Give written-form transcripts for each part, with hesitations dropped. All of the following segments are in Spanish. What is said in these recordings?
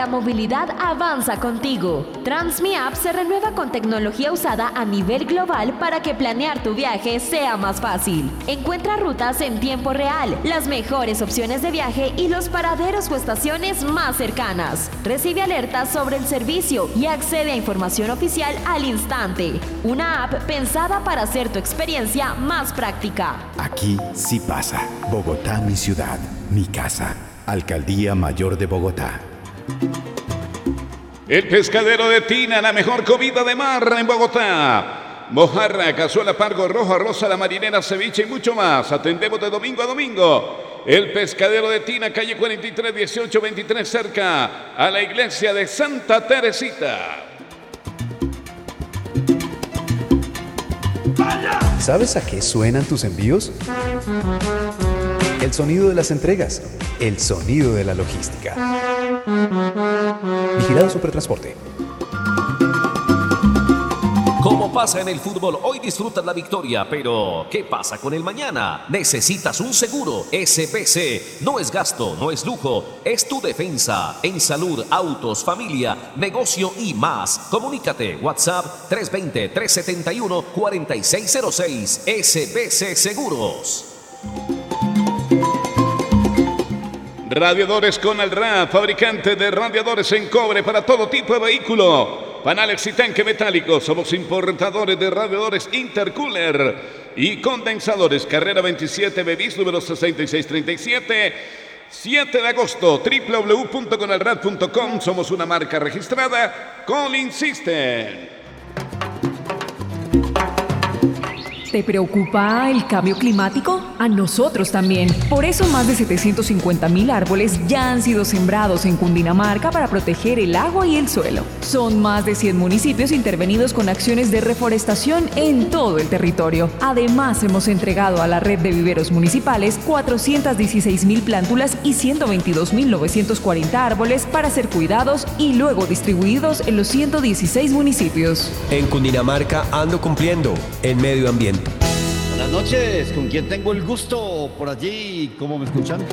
la movilidad avanza contigo. TransmiApp se renueva con tecnología usada a nivel global para que planear tu viaje sea más fácil. Encuentra rutas en tiempo real, las mejores opciones de viaje y los paraderos o estaciones más cercanas. Recibe alertas sobre el servicio y accede a información oficial al instante. Una app pensada para hacer tu experiencia más práctica. Aquí sí pasa. Bogotá, mi ciudad, mi casa. Alcaldía Mayor de Bogotá. El Pescadero de Tina, la mejor comida de mar en Bogotá. Mojarra, cazuela, pargo, rojo, arroz a la marinera, ceviche y mucho más. Atendemos de domingo a domingo. El Pescadero de Tina, calle 43, 1823, cerca a la iglesia de Santa Teresita. ¿Sabes a qué suenan tus envíos? El sonido de las entregas, el sonido de la logística. Vigilado Supertransporte. Como pasa en el fútbol, hoy disfrutas la victoria, pero ¿qué pasa con el mañana? Necesitas un seguro. SPC no es gasto, no es lujo, es tu defensa. En salud, autos, familia, negocio y más. Comunícate. WhatsApp 320-371-4606. SPC Seguros. Radiadores Conalrad, fabricante de radiadores en cobre para todo tipo de vehículo. Panales y tanque metálicos. Somos importadores de radiadores intercooler y condensadores. Carrera 27, Bevis, número 6637. 7 de agosto, www.conalrad.com. Somos una marca registrada Colin System. ¿Te preocupa el cambio climático? A nosotros también. Por eso más de 750,000 árboles ya han sido sembrados en Cundinamarca para proteger el agua y el suelo. Son más de 100 municipios intervenidos con acciones de reforestación en todo el territorio. Además, hemos entregado a la red de viveros municipales 416,000 plántulas y 122,940 árboles para ser cuidados y luego distribuidos en los 116 municipios. En Cundinamarca ando cumpliendo en medio ambiente. Buenas noches, ¿con quién tengo el gusto por allí? ¿Cómo me escuchan?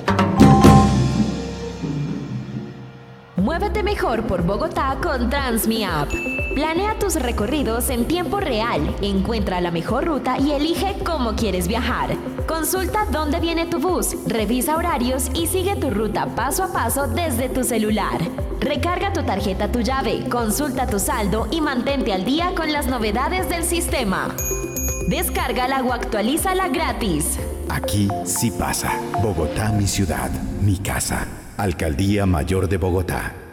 Muévete mejor por Bogotá con TransmiApp. Planea tus recorridos en tiempo real, encuentra la mejor ruta y elige cómo quieres viajar. Consulta dónde viene tu bus, revisa horarios y sigue tu ruta paso a paso desde tu celular. Recarga tu tarjeta Tu Llave, consulta tu saldo y mantente al día con las novedades del sistema. Descárgala o actualízala gratis. Aquí sí pasa. Bogotá, mi ciudad, mi casa. Alcaldía Mayor de Bogotá.